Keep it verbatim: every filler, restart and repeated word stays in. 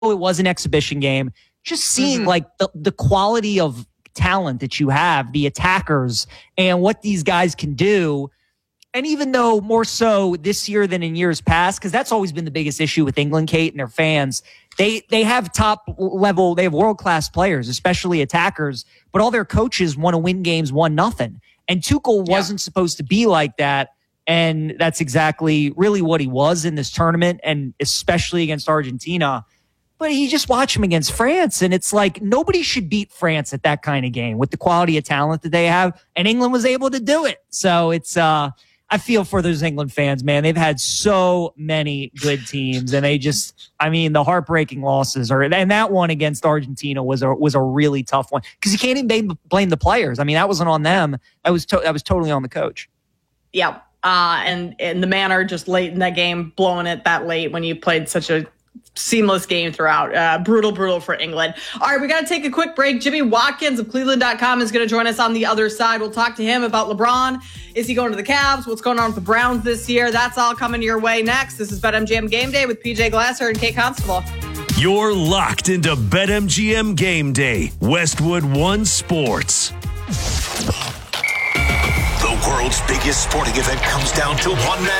it was an exhibition game, just seeing mm-hmm. like the, the quality of talent that you have, the attackers, and what these guys can do. And even though more so this year than in years past, because that's always been the biggest issue with England, Kate, and their fans, they they have top level, they have world-class players, especially attackers, but all their coaches want to win games one nothing. And Tuchel yeah. wasn't supposed to be like that. And that's exactly really what he was in this tournament, and especially against Argentina. But you just watch him against France, and it's like nobody should beat France at that kind of game with the quality of talent that they have. And England was able to do it. So it's, uh, I feel for those England fans, man. They've had so many good teams, and they just, I mean, the heartbreaking losses are, and that one against Argentina was a, was a really tough one because you can't even blame, blame the players. I mean, that wasn't on them. That was, to, that was totally on the coach. Yeah. Uh, and, and the manner just late in that game, blowing it that late when you played such a seamless game throughout. Uh, brutal, brutal for England. All right, we got to take a quick break. Jimmy Watkins of Cleveland dot com is going to join us on the other side. We'll talk to him about LeBron. Is he going to the Cavs? What's going on with the Browns this year? That's all coming your way next. This is BetMGM Game Day with P J Glasser and Kate Constable. You're locked into BetMGM Game Day, Westwood One Sports. The world's biggest sporting event comes down to one man.